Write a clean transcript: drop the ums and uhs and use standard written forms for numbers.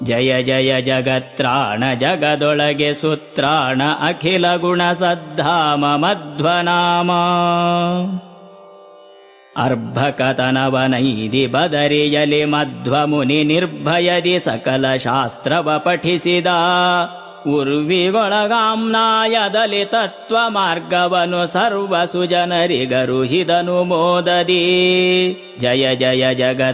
ಜಯ ಜಯ ಜಗತ್ರಾಣ ಜಗದೊಳಗೆ ಸುತ್ರಾಣ ಅಖಿಲ ಗುಣ ಸದ್ಧಾಮ ಮಧ್ವನಾಮ. ಅರ್ಭಕತನವನೈದಿ ಬದರಿಯಲಿ ಮಧ್ವ ಮುನಿ ನಿರ್ಭಯದಿ ಸಕಲ ಶಾಸ್ತ್ರವ ಪಠಿಸಿದ. ಉರ್ವಿಗೊಳಗಾಮ್ನಾಯದಲ್ಲಿ ತತ್ವ ಮಾರ್ಗವನು ಸರ್ವ ಸುಜನರಿಗರುಹಿದನು ಮೋದದಿ. ಜಯ ಜಯ ಜಗತ್